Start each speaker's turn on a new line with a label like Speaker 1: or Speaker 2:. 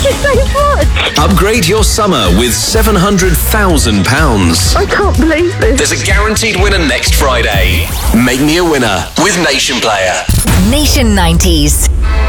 Speaker 1: you so much.
Speaker 2: Upgrade your summer with £700,000.
Speaker 1: I can't believe this.
Speaker 2: There's a guaranteed winner next Friday. Make me a winner with Nation Player.
Speaker 3: Nation 90s.